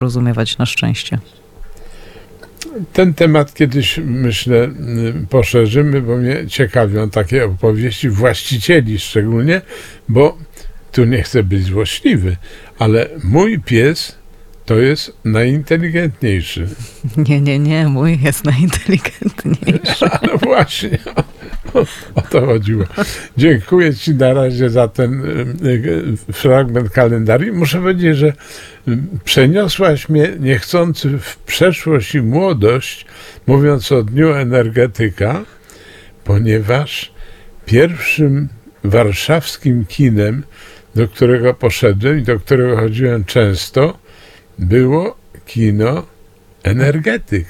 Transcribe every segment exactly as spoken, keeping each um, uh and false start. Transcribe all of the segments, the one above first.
porozumiewać na szczęście. Ten temat kiedyś, myślę, poszerzymy, bo mnie ciekawią takie opowieści właścicieli szczególnie, bo tu nie chcę być złośliwy, ale mój pies to jest najinteligentniejszy. Nie, nie, nie, mój jest najinteligentniejszy. No właśnie, o, o to chodziło. Dziękuję Ci na razie za ten y, fragment kalendarium. Muszę powiedzieć, że y, przeniosłaś mnie niechcący w przeszłość i młodość, mówiąc o Dniu Energetyka, ponieważ pierwszym warszawskim kinem, do którego poszedłem i do którego chodziłem często, było kino Energetyk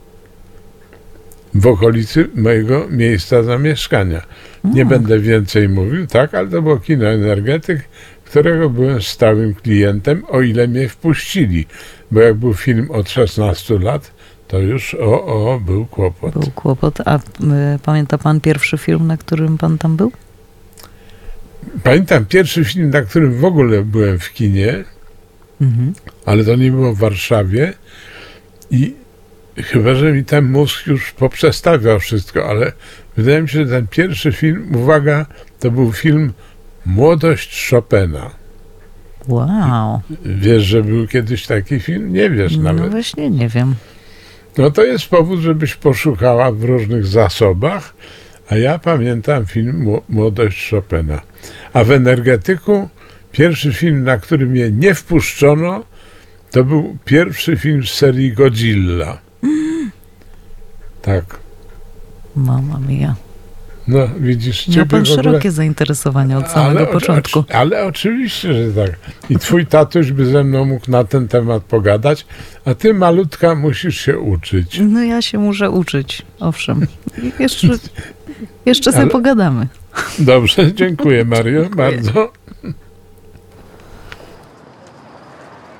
w okolicy mojego miejsca zamieszkania. Nie Mm. będę więcej mówił, tak, ale to było kino Energetyk, którego byłem stałym klientem, o ile mnie wpuścili, bo jak był film od szesnastu lat, to już o, o, był kłopot. Był kłopot. A y, pamięta pan pierwszy film, na którym pan tam był? Pamiętam pierwszy film, na którym w ogóle byłem w kinie, Mhm. ale to nie było w Warszawie i chyba, że mi ten mózg już poprzestawiał wszystko, ale wydaje mi się, że ten pierwszy film, uwaga, to był film Młodość Chopina. Wow. Wiesz, że był kiedyś taki film? Nie wiesz No nawet. właśnie, nie wiem. No to jest powód, żebyś poszukała w różnych zasobach, a ja pamiętam film Mło- Młodość Chopina. A w Energetyku pierwszy film, na który mnie nie wpuszczono, to był pierwszy film z serii Godzilla. Tak. Mama mia. No widzisz, Miał ciebie pan w ogóle... szerokie zainteresowanie od samego ale, początku. oczy- ale oczywiście, że tak. I twój tatuś by ze mną mógł na ten temat pogadać, a ty, malutka, musisz się uczyć. No ja się muszę uczyć, owszem. I Jeszcze, jeszcze sobie Ale- pogadamy. Dobrze, dziękuję, Mario, bardzo.